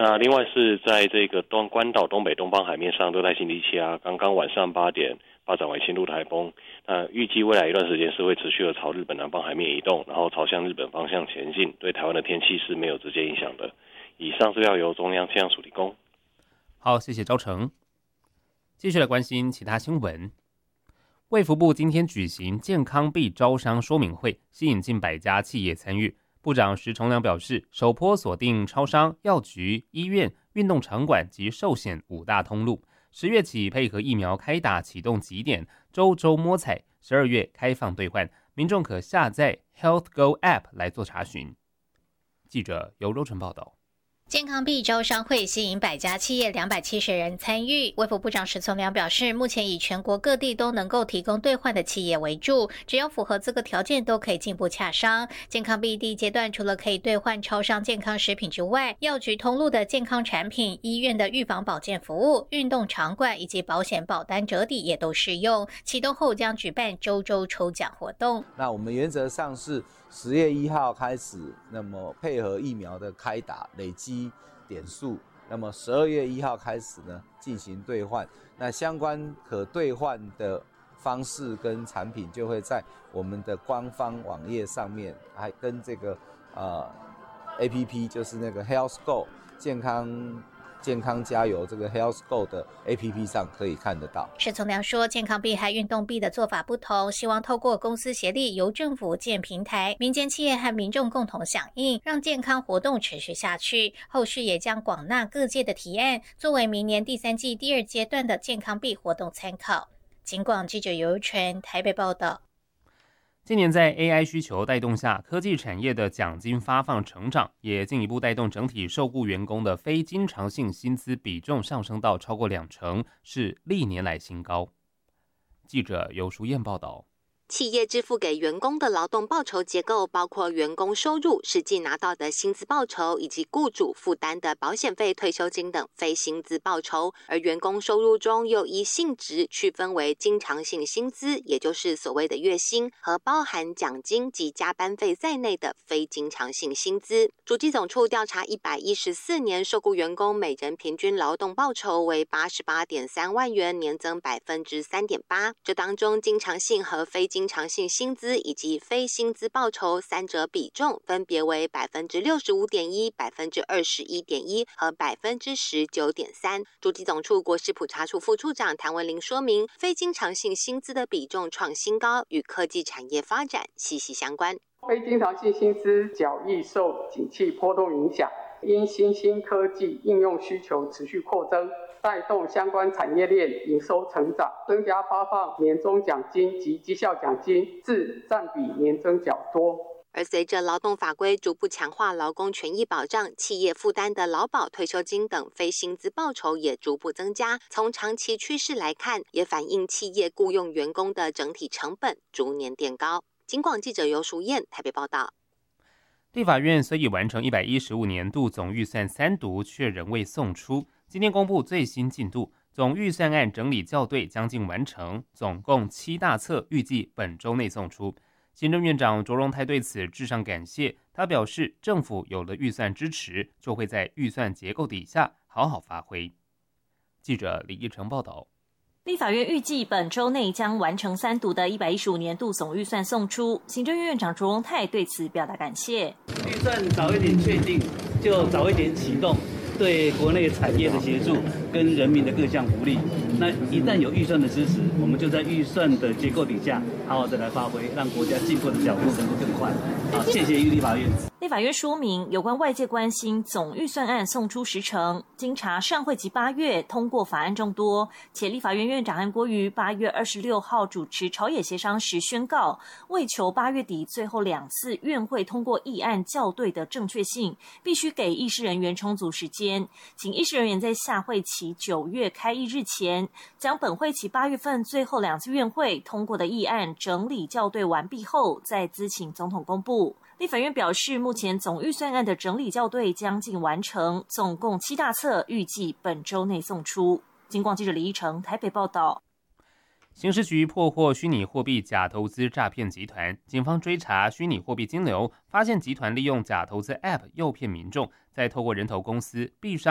那另外是在这个关岛东北东方海面上，热带性低气压刚刚晚上8点发展为轻度台风。那预计未来一段时间是会持续的朝日本南方海面移动，然后朝向日本方向前进，对台湾的天气是没有直接影响的。以上资料由中央气象署提供。 好，谢谢昭成。继续来关心其他新闻。卫福部今天举行健康币招商说明会，吸引近100家企业参与。部长石崇良表示，首波锁定超商、药局、医院、运动场馆及寿险5大通路，10月起配合疫苗开打启动集点，周摸彩，12月开放兑换，民众可下载 HealthGo App 来做查询。记者尤柔纯报道。 健康币招商会吸引100家企业270人参与。卫福部长石崇良表示，目前以全国各地都能够提供兑换的企业为主，只要符合资格条件都可以进一步洽商。健康币第一阶段除了可以兑换超商健康食品之外，药局通路的健康产品、医院的预防保健服务、运动场馆以及保险保单折抵也都适用。启动后将举办周抽奖活动。 那我们原则上是10月1号开始，那么配合疫苗的开打累积点数，那么12月1号开始呢进行兑换。那相关可兑换的方式跟产品就会在我们的官方网页上面，还跟这个APP 就是那个 HealthGo 健康加油这个 HealthGo 的 APP 上可以看得到。 石崇良说，健康币和运动币的做法不同，希望透过公司协力，由政府建平台，民间企业和民众共同响应，让健康活动持续下去。后续也将广纳各界的提案，作为明年第3季第2阶段的健康币活动参考。警广记者尤纯台北报道。 今年在 AI 需求带动下，科技产业的奖金发放成长，也进一步带动整体受雇员工的非经常性薪资比重上升到超过20%，是历年来新高。记者尤淑燕报道。 企业支付给员工的劳动报酬结构包括员工收入、实际拿到的薪资报酬，以及雇主负担的保险费、退休金等非薪资报酬。而员工收入中又依性质区分为经常性薪资，也就是所谓的月薪，和包含奖金及加班费在内的非经常性薪资。主计总处调查114年受雇员工每人平均劳动报酬为88.3万元，年增3.8%。这当中经常性和非经常性薪资以及非薪资报酬三者比重分别为65.1%、21.1%和19.3%。主计总处国势普查处副处长谭文玲说明，非经常性薪资的比重创新高，与科技产业发展息息相关。 非经常性薪资较易受景气波动影响，因新兴科技应用需求持续扩增，带动相关产业链营收成长，增加发放年终奖金及绩效奖金，至占比年增较多。 而随着劳动法规逐步强化劳工权益保障，企业负担的劳保、退休金等非薪资报酬也逐步增加。从长期趋势来看，也反映企业雇用员工的整体成本逐年垫高。警广记者尤淑燕台北报道。 立法院虽已完成115年度总预算3读，却仍未送出。今天公布最新进度，总预算案整理校对将近完成，总共7大册，预计本周内送出。行政院长卓荣泰对此致上感谢，他表示，政府有了预算支持，就会在预算结构底下好好发挥。记者李义成报道。 立法院预计本周内将完成3读的115年度总预算送出，行政院院长卓荣泰对此表达感谢。 预算早一点确定，就早一点启动，对国内产业的协助跟人民的各项福利。那一旦有预算的支持，我们就在预算的结构底下好好的来发挥，让国家进步的脚步能够更快。好，谢谢立法院。 立法院说明，有关外界关心总预算案送出时程，经查上会期8月通过法案众多，且立法院院长韩国瑜8月26号主持朝野协商时宣告，为求8月底最后2次院会通过议案校对的正确性，必须给议事人员充足时间，请议事人员在下会期9月开议日前，将本会期8月份最后2次院会通过的议案整理校对完毕后，再咨请总统公布。立法院表示，目前总预算案的整理校对将近完成，总共7大册，预计本周内送出。警广记者李一成台北报道。 刑事局破获虚拟货币假投资诈骗集团，警方追查虚拟货币金流，发现集团利用假投资 App 诱骗民众，再透过人头公司币商